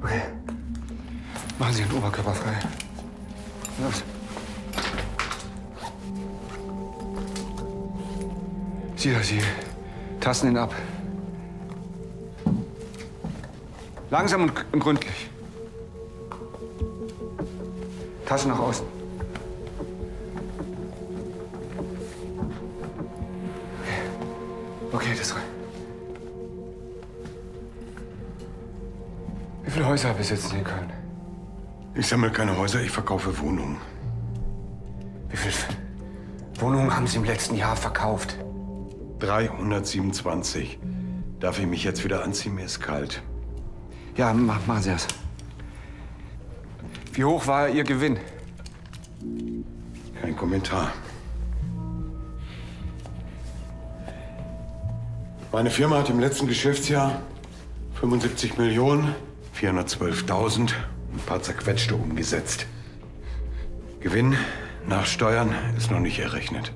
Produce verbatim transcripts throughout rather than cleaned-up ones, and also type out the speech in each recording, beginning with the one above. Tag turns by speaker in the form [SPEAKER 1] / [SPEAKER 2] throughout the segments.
[SPEAKER 1] Okay. Machen Sie den Oberkörper frei. Los. Sie da, Sie. Tasten ihn ab. Langsam und, und gründlich. Taschen nach außen. Okay, okay, das rein. Wie viele Häuser besitzen Sie in Köln?
[SPEAKER 2] Ich sammle keine Häuser, ich verkaufe Wohnungen.
[SPEAKER 1] Wie viele Wohnungen haben Sie im letzten Jahr verkauft?
[SPEAKER 2] dreihundertsiebenundzwanzig. Darf ich mich jetzt wieder anziehen? Mir ist kalt.
[SPEAKER 1] Ja, mach, machen Sie das. Wie hoch war Ihr Gewinn?
[SPEAKER 2] Kein Kommentar. Meine Firma hat im letzten Geschäftsjahr fünfundsiebzig Millionen vierhundertzwölftausend ein paar zerquetschte umgesetzt. Gewinn nach Steuern ist noch nicht errechnet.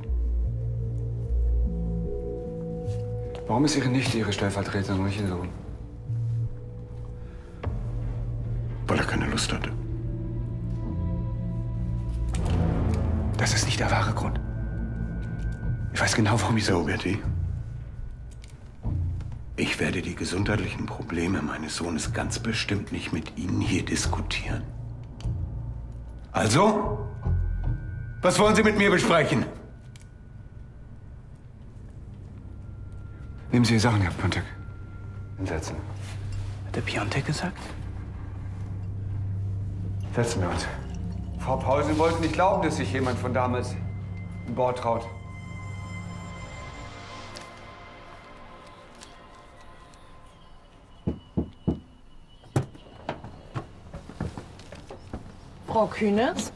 [SPEAKER 1] Warum ist Ihre Nichte Ihre Stellvertreterin und nicht Ihr Sohn?
[SPEAKER 2] Weil er keine Lust hatte.
[SPEAKER 1] Das ist nicht der wahre Grund. Ich weiß genau, warum ich so...
[SPEAKER 2] Roberti, ich werde die gesundheitlichen Probleme meines Sohnes ganz bestimmt nicht mit Ihnen hier diskutieren. Also, was wollen Sie mit mir besprechen?
[SPEAKER 1] Nehmen Sie die Sachen, Herr Piontek. Hinsetzen.
[SPEAKER 3] Hat der Piontek gesagt?
[SPEAKER 1] Setzen wir uns. Frau Paulsen wollte nicht glauben, dass sich jemand von damals an Bord traut.
[SPEAKER 4] Frau Kühners?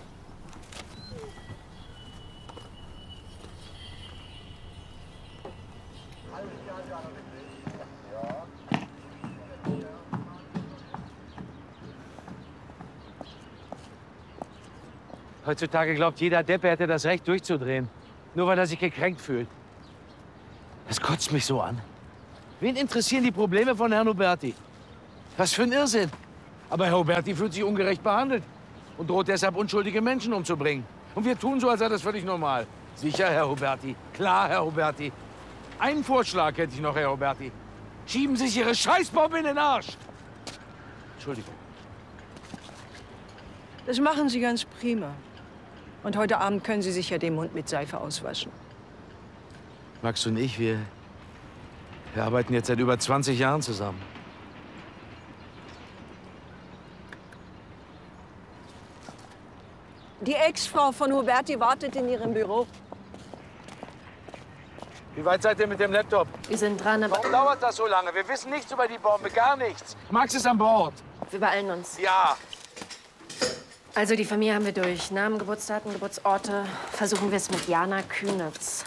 [SPEAKER 3] Heutzutage glaubt jeder Depp, er hätte das Recht durchzudrehen. Nur weil er sich gekränkt fühlt. Das kotzt mich so an. Wen interessieren die Probleme von Herrn Huberti? Was für ein Irrsinn. Aber Herr Huberti fühlt sich ungerecht behandelt und droht deshalb, unschuldige Menschen umzubringen. Und wir tun so, als sei das völlig normal. Sicher, Herr Huberti. Klar, Herr Huberti. Einen Vorschlag hätte ich noch, Herr Huberti. Schieben Sie sich Ihre Scheißbombe in den Arsch. Entschuldigung.
[SPEAKER 4] Das machen Sie ganz prima. Und heute Abend können Sie sich ja den Mund mit Seife auswaschen.
[SPEAKER 3] Max und ich, wir, wir arbeiten jetzt seit über zwanzig Jahren zusammen.
[SPEAKER 4] Die Ex-Frau von Huberti wartet in ihrem Büro.
[SPEAKER 3] Wie weit seid ihr mit dem Laptop?
[SPEAKER 5] Wir sind dran, aber
[SPEAKER 3] Warum dauert das so lange? Wir wissen nichts über die Bombe, gar nichts. Max ist an Bord.
[SPEAKER 5] wir beeilen uns.
[SPEAKER 3] Ja.
[SPEAKER 5] Also die Familie haben wir durch. Namen, Geburtsdaten, Geburtsorte. Versuchen wir es mit Jana Kühnitz.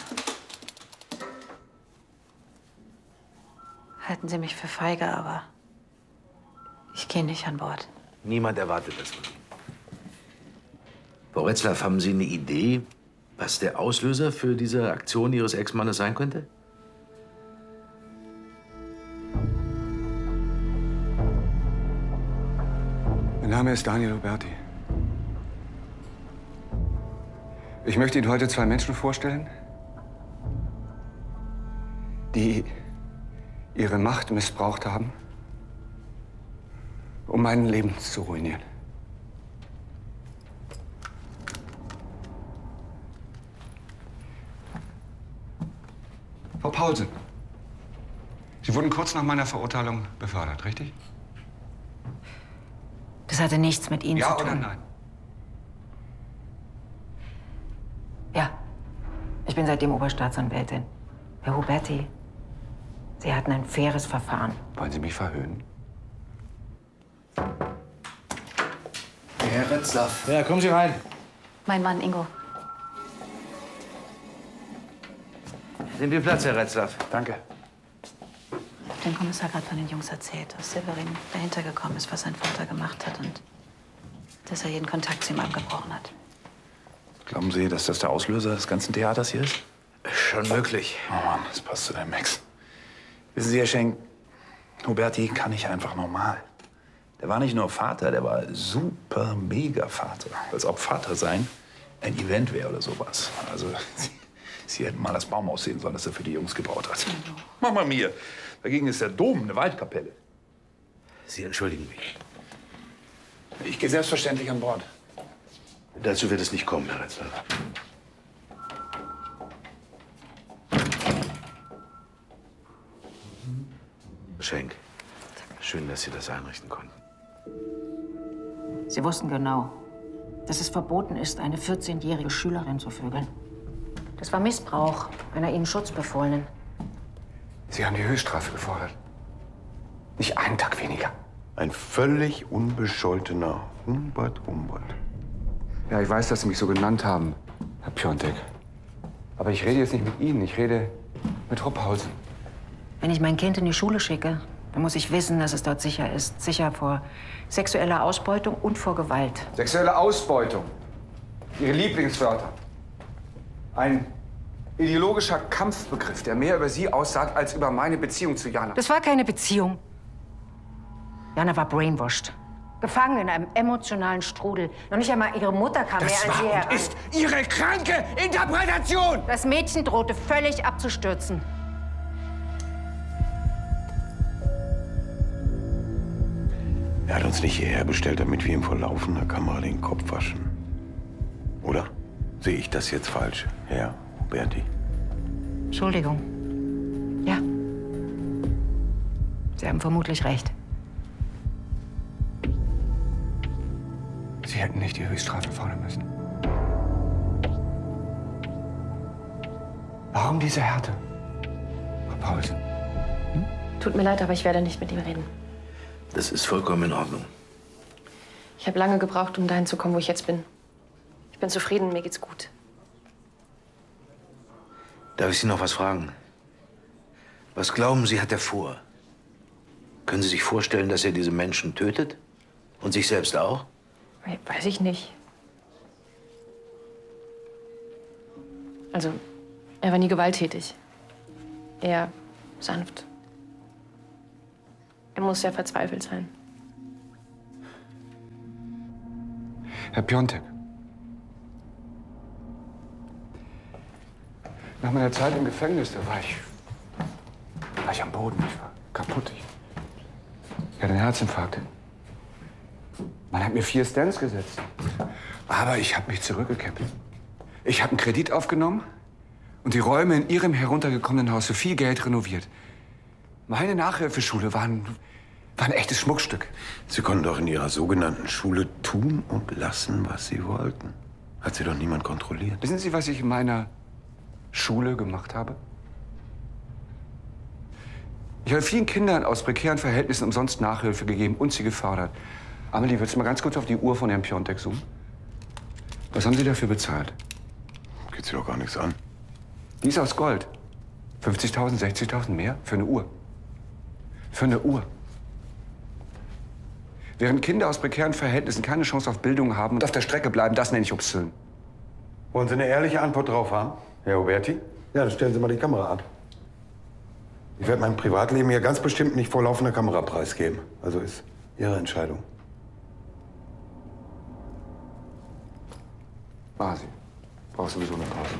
[SPEAKER 5] Halten Sie mich für feige, aber ich gehe nicht an Bord.
[SPEAKER 3] Niemand erwartet das von Ihnen. Frau Retzlaff, haben Sie eine Idee, was der Auslöser für diese Aktion Ihres Ex-Mannes sein könnte?
[SPEAKER 1] Mein Name ist Daniel Huberti. Ich möchte Ihnen heute zwei Menschen vorstellen, die ihre Macht missbraucht haben, um mein Leben zu ruinieren. Frau Paulsen, Sie wurden kurz nach meiner Verurteilung befördert, richtig?
[SPEAKER 5] Das hatte nichts mit Ihnen
[SPEAKER 1] Ja
[SPEAKER 5] zu tun.
[SPEAKER 1] oder nein?
[SPEAKER 5] Ja. Ich bin seitdem Oberstaatsanwältin. Herr Huberti, Sie hatten ein faires Verfahren.
[SPEAKER 1] Wollen Sie mich verhöhnen?
[SPEAKER 6] Herr Retzlaff.
[SPEAKER 3] Ja, kommen Sie rein.
[SPEAKER 5] Mein Mann Ingo.
[SPEAKER 3] Nehmen Sie Platz, Herr Retzlaff.
[SPEAKER 1] Danke.
[SPEAKER 5] Ich habe dem Kommissar gerade von den Jungs erzählt, dass Severin dahinter gekommen ist, was sein Vater gemacht hat und dass er jeden Kontakt zu ihm abgebrochen hat.
[SPEAKER 6] Glauben Sie, dass das der Auslöser des ganzen Theaters hier ist?
[SPEAKER 3] Schon möglich.
[SPEAKER 6] Oh Mann, das passt zu deinem Max. Wissen Sie, Herr Schenk, Huberti kann nicht einfach normal. Der war nicht nur Vater, der war super mega Vater. Als ob Vater sein ein Event wäre oder sowas. Also, Sie, Sie hätten mal das Baum aussehen sollen, das er für die Jungs gebaut hat. Mama mir, dagegen ist der Dom eine Waldkapelle.
[SPEAKER 7] Sie entschuldigen mich.
[SPEAKER 6] Ich gehe selbstverständlich an Bord.
[SPEAKER 7] Dazu wird es nicht kommen, Herr Retzler. Schenk, schön, dass Sie das einrichten konnten.
[SPEAKER 8] Sie wussten genau, dass es verboten ist, eine vierzehnjährige Schülerin zu vögeln. Das war Missbrauch einer Ihnen Schutzbefohlenen.
[SPEAKER 1] Sie haben die Höchststrafe gefordert. Nicht einen Tag weniger.
[SPEAKER 2] Ein völlig unbescholtener Humbert Humbert.
[SPEAKER 1] Ja, ich weiß, dass Sie mich so genannt haben, Herr Piontek. Aber ich rede jetzt nicht mit Ihnen, ich rede mit Frau Paulsen.
[SPEAKER 8] Wenn ich mein Kind in die Schule schicke, dann muss ich wissen, dass es dort sicher ist. Sicher vor sexueller Ausbeutung und vor Gewalt.
[SPEAKER 1] Sexuelle Ausbeutung. Ihre Lieblingswörter. Ein ideologischer Kampfbegriff, der mehr über Sie aussagt, als über meine Beziehung zu Jana.
[SPEAKER 8] Das war keine Beziehung. Jana war brainwashed. Gefangen in einem emotionalen Strudel. Noch nicht einmal ihre Mutter kam mehr
[SPEAKER 1] Das
[SPEAKER 8] an
[SPEAKER 1] war
[SPEAKER 8] sie
[SPEAKER 1] und
[SPEAKER 8] heran.
[SPEAKER 1] ist Ihre kranke Interpretation!
[SPEAKER 8] Das Mädchen drohte völlig abzustürzen.
[SPEAKER 2] Er hat uns nicht hierher bestellt, damit wir ihm vor laufender Kamera den Kopf waschen. Oder? Sehe ich das jetzt falsch, Herr Huberti?
[SPEAKER 8] Entschuldigung. Ja. Sie haben vermutlich recht.
[SPEAKER 1] Sie hätten nicht die Höchststrafe fordern müssen. Warum diese Härte, Frau Paulsen?
[SPEAKER 9] Hm? Tut mir leid, aber ich werde nicht mit ihm reden.
[SPEAKER 7] Das ist vollkommen in Ordnung.
[SPEAKER 9] Ich habe lange gebraucht, um dahin zu kommen, wo ich jetzt bin. Ich bin zufrieden, mir geht's gut.
[SPEAKER 7] Darf ich Sie noch was fragen? Was glauben Sie, hat er vor? Können Sie sich vorstellen, dass er diese Menschen tötet? Und sich selbst auch?
[SPEAKER 9] Weiß ich nicht. Also, er war nie gewalttätig. Eher sanft. Er muss sehr verzweifelt sein.
[SPEAKER 1] Herr Piontek. Nach meiner Zeit im Gefängnis, da war ich, war ich am Boden. Ich war kaputt. Ich, ich hatte einen Herzinfarkt. Man hat mir vier Stents gesetzt. Aber ich habe mich zurückgekämpft. Ich habe einen Kredit aufgenommen und die Räume in Ihrem heruntergekommenen Haus für viel Geld renoviert. Meine Nachhilfeschule war ein, war ein echtes Schmuckstück.
[SPEAKER 2] Sie konnten doch in Ihrer sogenannten Schule tun und lassen, was Sie wollten. Hat Sie doch niemand kontrolliert.
[SPEAKER 1] Wissen Sie, was ich in meiner Schule gemacht habe? Ich habe vielen Kindern aus prekären Verhältnissen umsonst Nachhilfe gegeben und sie gefördert. Amelie, willst du mal ganz kurz auf die Uhr von Herrn Piontek zoomen? Was haben Sie dafür bezahlt?
[SPEAKER 2] Geht Sie doch gar nichts an.
[SPEAKER 1] Die ist aus Gold. fünfzigtausend, sechzigtausend mehr für eine Uhr. Für eine Uhr. Während Kinder aus prekären Verhältnissen keine Chance auf Bildung haben und auf der Strecke bleiben, das nenne ich obszön.
[SPEAKER 2] Wollen Sie eine ehrliche Antwort drauf haben, Herr Huberti? Ja, dann stellen Sie mal die Kamera an. Ich werde mein Privatleben hier ganz bestimmt nicht vor laufender Kamera preisgeben. Also ist Ihre Entscheidung.
[SPEAKER 1] Masi, brauchst sowieso eine Pause.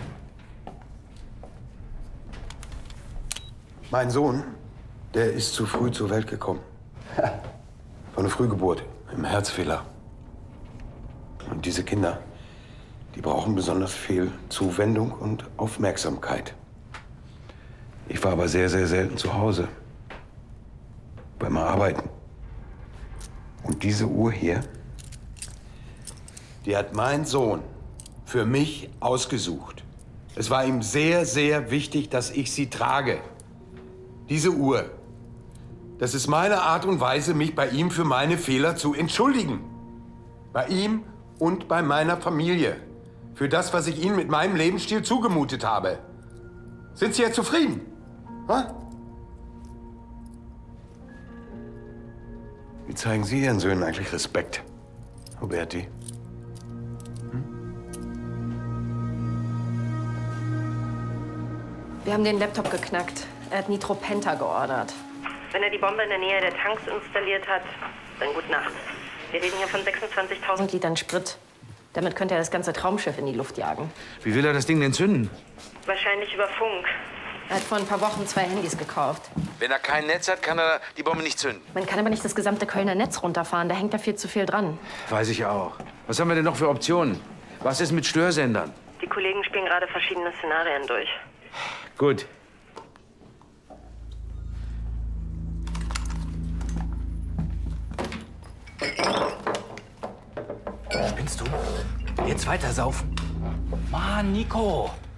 [SPEAKER 2] Mein Sohn, der ist zu früh zur Welt gekommen. Von einer Frühgeburt, im Herzfehler. Und diese Kinder, die brauchen besonders viel Zuwendung und Aufmerksamkeit. Ich war aber sehr, sehr selten zu Hause. Beim Arbeiten. Und diese Uhr hier, die hat mein Sohn für mich ausgesucht. Es war ihm sehr, sehr wichtig, dass ich sie trage. Diese Uhr. Das ist meine Art und Weise, mich bei ihm für meine Fehler zu entschuldigen. Bei ihm und bei meiner Familie. Für das, was ich ihnen mit meinem Lebensstil zugemutet habe. Sind Sie jetzt zufrieden? Ha? Wie zeigen Sie Ihren Söhnen eigentlich Respekt, Huberti?
[SPEAKER 9] Wir haben den Laptop geknackt. Er hat Nitropenta geordert.
[SPEAKER 10] Wenn er die Bombe in der Nähe der Tanks installiert hat,
[SPEAKER 9] Dann gute Nacht. Wir reden hier von sechsundzwanzigtausend Litern Sprit. Damit könnte er das ganze Traumschiff in die Luft jagen.
[SPEAKER 3] Wie will er das Ding denn zünden?
[SPEAKER 9] Wahrscheinlich über Funk. Er hat vor ein paar Wochen zwei Handys gekauft.
[SPEAKER 3] Wenn er kein Netz hat, kann er die Bombe nicht zünden.
[SPEAKER 9] Man kann aber nicht das gesamte Kölner Netz runterfahren. Da hängt da viel zu viel dran.
[SPEAKER 3] Weiß ich auch. Was haben wir denn noch für Optionen? Was ist mit Störsendern?
[SPEAKER 9] Die Kollegen spielen gerade verschiedene Szenarien durch.
[SPEAKER 3] Gut.
[SPEAKER 10] Spinnst du? Jetzt weiter saufen. Mann, Nico.